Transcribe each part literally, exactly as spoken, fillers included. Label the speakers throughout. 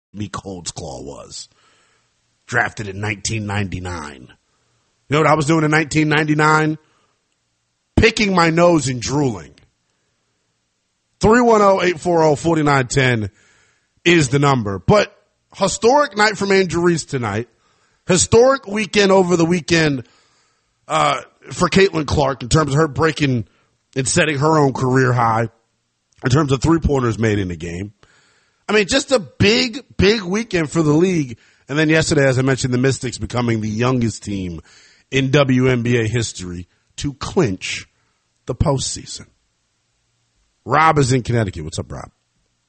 Speaker 1: Meek Holdsclaw was. Drafted in nineteen ninety-nine. You know what I was doing in nineteen ninety-nine? Picking my nose and drooling. three one zero, eight four zero, four nine one zero is the number. But historic night from Angel Reese tonight. Historic weekend over the weekend uh, for Caitlin Clark in terms of her breaking and setting her own career high in terms of three-pointers made in the game. I mean, just a big, big weekend for the league. And then yesterday, as I mentioned, the Mystics becoming the youngest team in W N B A history to clinch the postseason. Rob is in Connecticut. What's up, Rob?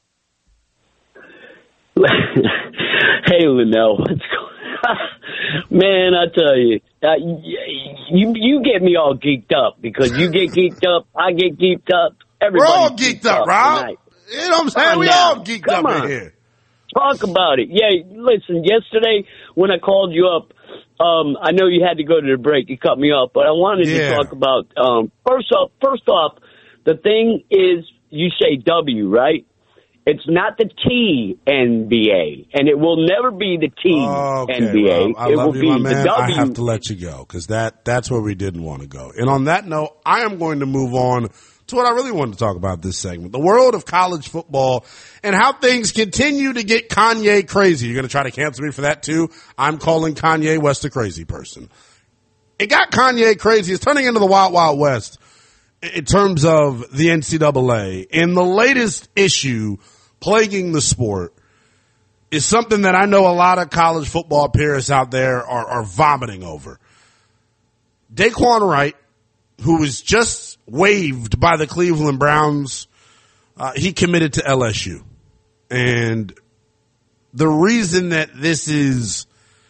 Speaker 2: Hey, Linnell. What's going Man, I tell you, uh, you you get me all geeked up because you get geeked up, I get geeked up. Everybody
Speaker 1: We're all geeked up, up, Rob. Tonight. You know what I'm saying? We now. all geeked Come up on. in here.
Speaker 2: Talk about it. Yeah, listen, yesterday when I called you up, um, I know you had to go to the break. You cut me off, but I wanted
Speaker 1: yeah.
Speaker 2: to talk about, um, first off, first off, the thing is, you say W, right? It's not the T N B A, and it will never be the T
Speaker 1: oh, okay,
Speaker 2: N B A.
Speaker 1: Rob, I
Speaker 2: it
Speaker 1: love
Speaker 2: will
Speaker 1: you,
Speaker 2: be
Speaker 1: my
Speaker 2: the
Speaker 1: man.
Speaker 2: W.
Speaker 1: I have to let you go because that, that's where we didn't want to go. And on that note, I am going to move on to what I really wanted to talk about this segment, the world of college football and how things continue to get Kanye crazy. You're going to try to cancel me for that too? I'm calling Kanye West a crazy person. It got Kanye crazy. It's turning into the Wild Wild West in terms of the N C double A. And the latest issue plaguing the sport is something that I know a lot of college football purists out there are, are vomiting over. Daquan Wright, who was just waived by the Cleveland Browns, uh, he committed to L S U. And the reason that this is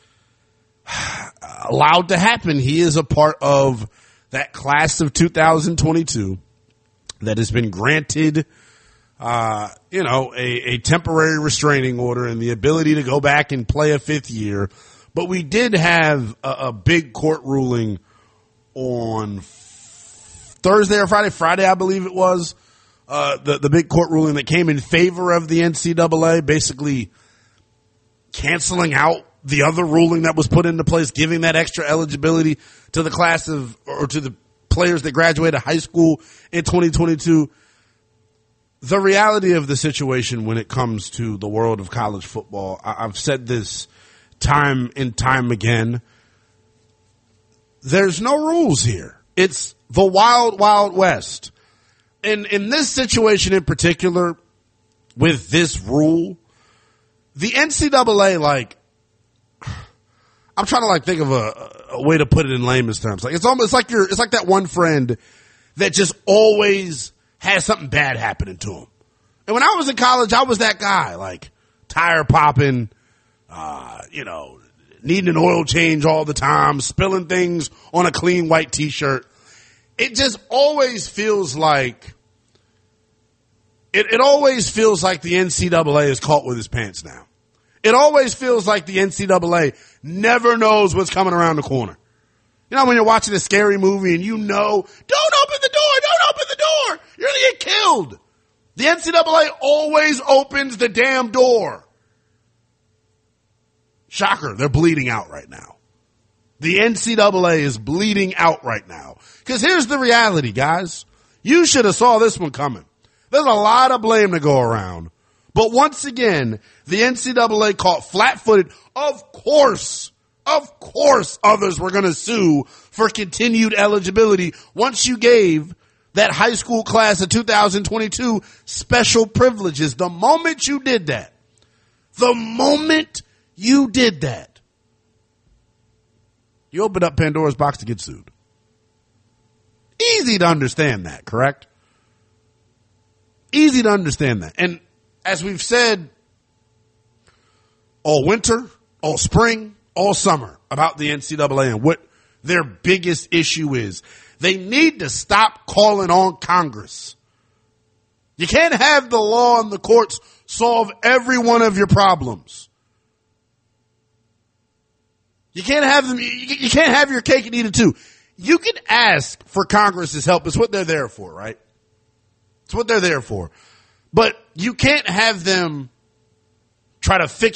Speaker 1: allowed to happen, he is a part of that class of two thousand twenty-two that has been granted, uh, you know, a, a temporary restraining order and the ability to go back and play a fifth year. But we did have a, a big court ruling on Thursday or Friday, Friday, I believe it was, uh, the, the big court ruling that came in favor of the N C double A, basically canceling out the other ruling that was put into place, giving that extra eligibility to the class of, or to the players that graduated high school in twenty twenty-two. The reality of the situation when it comes to the world of college football, I've said this time and time again, there's no rules here. It's the wild, wild west. And in this situation in particular, with this rule, the N C double A, like, I'm trying to like think of a, a way to put it in layman's terms. Like it's almost like you're, it's like that one friend that just always has something bad happening to him. And when I was in college, I was that guy, like tire popping, uh, you know, needing an oil change all the time, spilling things on a clean white t-shirt. It just always feels like, it, it always feels like the N C double A is caught with his pants down. It always feels like the N C double A never knows what's coming around the corner. You know when you're watching a scary movie and you know, don't open the door, don't open the door, you're going to get killed. The N C double A always opens the damn door. Shocker, they're bleeding out right now. The N C double A is bleeding out right now. Because here's the reality, guys. You should have saw this one coming. There's a lot of blame to go around. But once again, the N C double A caught flat-footed. Of course, of course others were going to sue for continued eligibility once you gave that high school class of two thousand twenty-two special privileges. The moment you did that, the moment you did that, you opened up Pandora's box to get sued. Easy to understand that, correct? Easy to understand that. And as we've said all winter, all spring, all summer about the N C double A and what their biggest issue is, they need to stop calling on Congress. You can't have the law and the courts solve every one of your problems. You can't have them, you can't have your cake and eat it too. You can ask for Congress's help. It's what they're there for, right? It's what they're there for. But you can't have them try to fix